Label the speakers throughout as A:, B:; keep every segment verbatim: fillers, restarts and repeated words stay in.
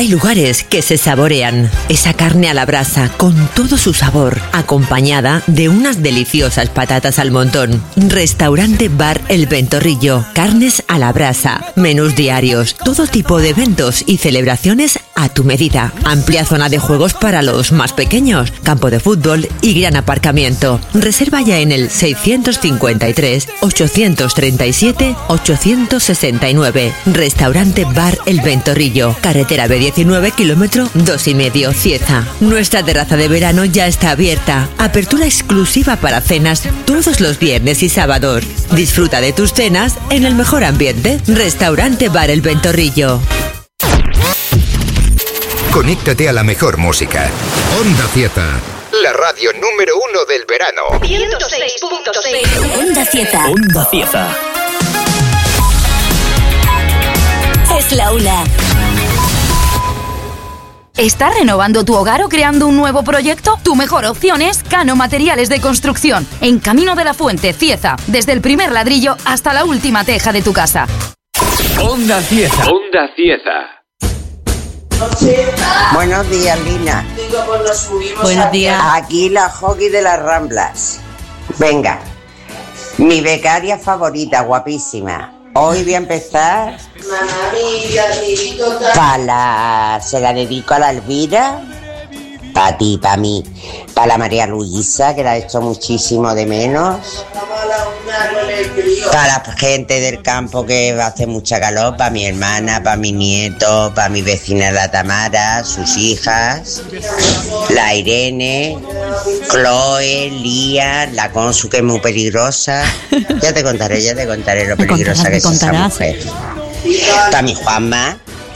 A: Hay lugares que se saborean. Esa carne a la brasa con todo su sabor, acompañada de unas deliciosas patatas al montón. Restaurante Bar El Ventorrillo. Carnes a la brasa, menús diarios, todo tipo de eventos y celebraciones a tu medida. Amplia zona de juegos para los más pequeños, campo de fútbol y gran aparcamiento. Reserva ya en el seiscientos cincuenta y tres, ochocientos treinta y siete, ochocientos sesenta y nueve. Restaurante Bar El Ventorrillo. Carretera B diecinueve, kilómetro dos y medio, Cieza. Nuestra terraza de verano ya está abierta. Apertura exclusiva para cenas todos los viernes y sábados. Disfruta de tus cenas en el mejor ambiente. Restaurante Bar El Ventorrillo.
B: Conéctate a la mejor música. Onda Cieza, la radio número uno del verano.
C: ciento seis punto seis.
D: Onda Cieza.
E: Onda Cieza.
D: Es la una.
F: ¿Estás renovando tu hogar o creando un nuevo proyecto? Tu mejor opción es Cano Materiales de Construcción, en Camino de la Fuente, Cieza, desde el primer ladrillo hasta la última teja de tu casa.
E: Onda Cieza. Onda Cieza.
G: Buenos días, Lina.
H: Buenos días.
G: Aquí la hockey de las Ramblas. Venga, mi becaria favorita, guapísima. Hoy voy a empezar para la... se la dedico a la Elvira, para ti, para mí, para la María Luisa, que la he hecho muchísimo de menos, para la gente del campo que hace mucha calor, para mi hermana, para mi nieto, para mi vecina la Tamara, sus hijas, la Irene, Chloe, Lía, la Consu, que es muy peligrosa. Ya te contaré, ya te contaré lo peligrosa que es esa mujer. Para mi Juanma.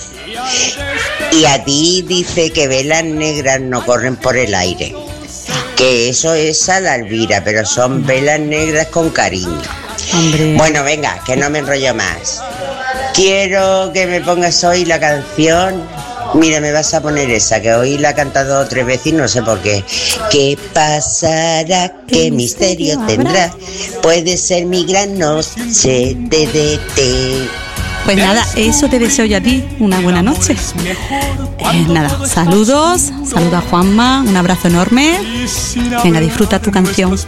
G: Y a ti dice que velas negras no corren por el aire. Que eso es a la Elvira, pero son velas negras con cariño.
H: Hombre.
G: Bueno, venga, que no me enrollo más. Quiero que me pongas hoy la canción. Mira, me vas a poner esa, que hoy la he cantado dos o tres veces y no sé por qué. ¿Qué pasará? ¿Qué misterio tendrá? Puede ser mi gran noche de de de.
H: Pues nada, eso te deseo yo a ti, una buena noche. Eh, nada, saludos, saludos a Juanma, un abrazo enorme. Venga, disfruta tu canción.